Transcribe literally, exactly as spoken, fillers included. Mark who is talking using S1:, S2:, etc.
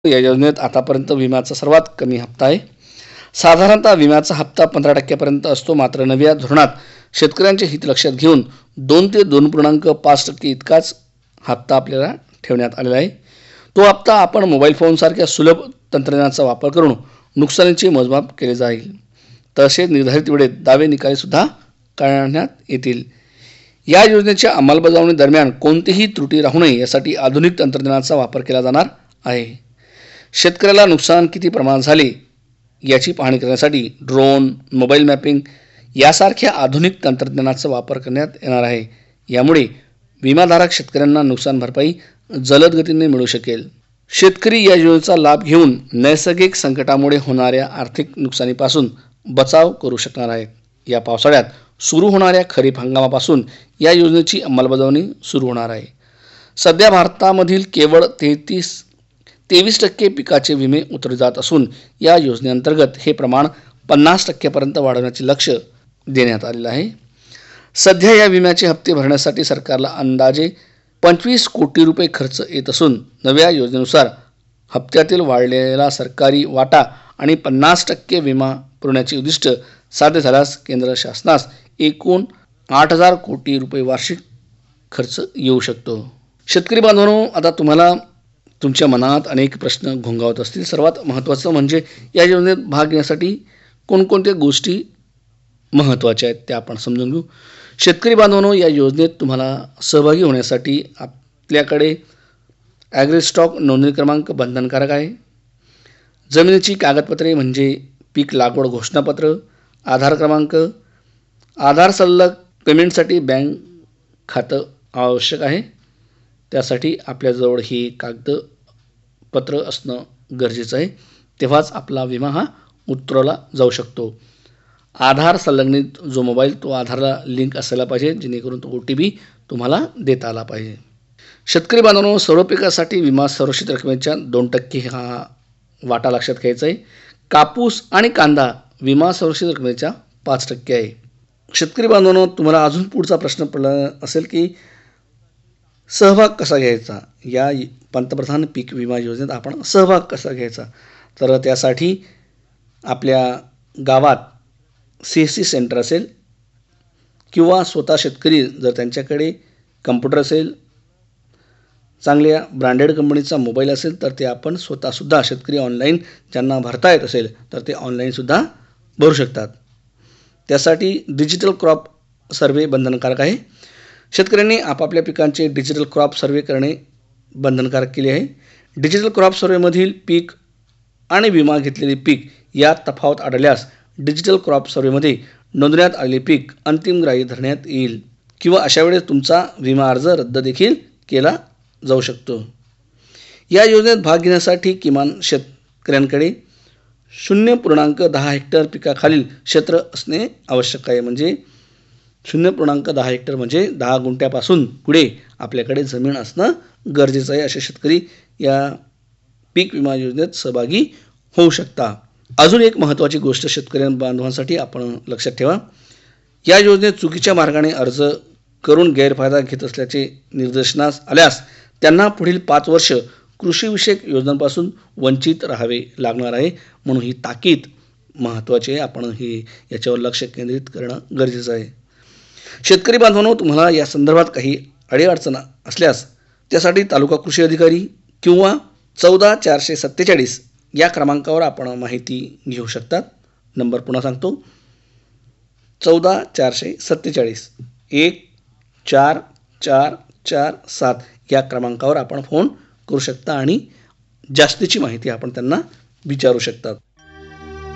S1: या योजनेत आतापर्यंत विम्याचा सर्वात कमी हप्ता आहे. साधारणतः विम्याचा हप्ता पंधरा टक्क्यापर्यंत असतो. मात्र नव्या धोरणात शेतकऱ्यांचे हित लक्षात घेऊन दोन ते दोन पूर्णांक पाच टक्के इतकाच हप्ता आपल्याला ठेवण्यात आलेला आहे. तो हप्ता आपण मोबाईल फोनसारख्या सुलभ तंत्रज्ञानाचा वापर करून नुकसानीचे मोजमाप केले जाईल. तसेच निर्धारित वेळेत दावे निकाली सुद्धा काढण्यात येतील. या योजनेच्या अंमलबजावणी दरम्यान कोणतीही त्रुटी राहू नये यासाठी आधुनिक तंत्रज्ञानाचा वापर केला जाणार आहे. शेतकऱ्याला नुकसान किती प्रमाणात झाले याची पाहणी करण्यासाठी ड्रोन, मोबाईल मॅपिंग यासारख्या आधुनिक तंत्रज्ञानाचा वापर करण्यात येणार आहे. यामुळे विमाधारक शेतकऱ्यांना नुकसान भरपाई जलद गतीने मिळू शकेल. शेतकरी या योजनेचा लाभ घेऊन नैसर्गिक संकटामुळे होणाऱ्या आर्थिक नुकसानीपासून बचाव करू शकणार आहेत. या पावसाळ्यात सुरू होणाऱ्या खरीप हंगामापासून या योजनेची अंमलबजावणी सुरू होणार आहे. सध्या भारतामधील केवळ तेहतीस तेवीस टक्के पिकाचे विमे उतरले जात असून या योजनेअंतर्गत हे प्रमाण पन्नास टक्क्यापर्यंत वाढवण्याचे लक्ष्य देण्यात आलेलं आहे. सध्या या विम्याचे हप्ते भरण्यासाठी सरकारला अंदाजे पंचवीस कोटी रुपये खर्च येत असून नव्या योजनेनुसार हप्त्यातील वाढलेला सरकारी वाटा आणि पन्नास टक्के विमा पुरवण्याचे उद्दिष्ट साध्य झाल्यास केंद्र शासनास एकूण आठ हजार कोटी रुपये वार्षिक खर्च येऊ शकतो. शेतकरी बांधवांनो, आता तुम्हाला तुमच्या मनात अनेक प्रश्न घोंगावत असतील. सर्वात महत्त्वाचं म्हणजे या योजनेत भाग घेण्यासाठी कोणकोणत्या गोष्टी महत्त्वाच्या आहेत त्या आपण समजून घेऊ. शेतकरी बांधवांनो, या योजनेत तुम्हाला सहभागी होण्यासाठी आपल्याकडे ॲग्रीस्टॉक नोंदणी क्रमांक बंधनकारक आहे. जमिनीची कागदपत्रे म्हणजे पीक लागवड घोषणापत्र, आधार क्रमांक, आधार सल्लग, पेमेंटसाठी बँक खातं आवश्यक आहे. त्यासाठी आपल्याजवळ ही कागदपत्र असणं गरजेचं आहे. तेव्हाच आपला विमा हा उतरवला जाऊ शकतो. आधार संलग्नित जो मोबाईल तो आधारला लिंक असायला पाहिजे, जेणेकरून तो ओ टी पी तुम्हाला देता आला पाहिजे. शेतकरी बांधवांनो, सर्व पिकासाठी विमा संरक्षित रकमेच्या दोन टक्के हा वाटा लक्षात घ्यायचा आहे. कापूस आणि कांदा विमा संरक्षित रकमेच्या पाच टक्के आहे. शेतकरी बांधवांनो, तुम्हाला अजून पुढचा प्रश्न पडला असेल की सहभाग कसा घ्यायचा, या पंतप्रधान पीक विमा योजनेत आपण सहभाग कसा घ्यायचा. तर त्यासाठी आपल्या गावात सी एस सी सेंटर असेल किंवा स्वतः शेतकरी जर त्यांच्याकडे कम्प्युटर असेल, चांगल्या ब्रँडेड कंपनीचा मोबाईल असेल तर ते आपण स्वतःसुद्धा शेतकरी ऑनलाईन ज्यांना भरता येत असेल तर ते ऑनलाईनसुद्धा भरू शकतात. त्यासाठी डिजिटल क्रॉप सर्वे बंधनकारक आहे. शेतकऱ्यांनी आपापल्या पिकांचे डिजिटल क्रॉप सर्वे करणे बंधनकारक केले आहे. डिजिटल क्रॉप सर्वेमधील पीक आणि विमा घेतलेले पीक यात तफावत आढळल्यास डिजिटल क्रॉप सर्वेमध्ये नोंदवण्यात आलेले पीक अंतिमग्राही धरण्यात येईल किंवा अशा वेळेस तुमचा विमा अर्ज रद्द देखील केला जाऊ शकतो. या योजनेत भाग घेण्यासाठी किमान शेतकऱ्यांकडे शून्य पूर्णांक दहा हेक्टर पिकाखालील क्षेत्र असणे आवश्यक आहे. म्हणजे शून्य पूर्णांक दहा हेक्टर म्हणजे दहा गुंठ्यापासून पुढे आपल्याकडे जमीन असणं गरजेचं आहे. असे शेतकरी या पीक विमा योजनेत सहभागी होऊ शकता. अजून एक महत्त्वाची गोष्ट शेतकरी बांधवांसाठी आपण लक्षात ठेवा. या योजनेत चुकीच्या मार्गाने अर्ज करून गैरफायदा घेत असल्याचे निदर्शनास आल्यास त्यांना पुढील पाच वर्ष कृषीविषयक योजनांपासून वंचित राहावे लागणार आहे. म्हणून ही ताकीद महत्त्वाची आहे. आपण ही याच्यावर लक्ष केंद्रित करणं गरजेचं आहे. शेतकरी बांधवांनो, तुम्हाला या संदर्भात काही अडीअडचण असल्यास त्यासाठी तालुका कृषी अधिकारी किंवा चौदा चारशे सत्तेचाळीस या क्रमांकावर आपण माहिती घेऊ शकतात. नंबर पुन्हा सांगतो, चौदा चारशे सत्तेचाळीस एक चार चार चार सात या क्रमांकावर आपण फोन करू शकता आणि जास्तीची माहिती आपण त्यांना विचारू शकतात.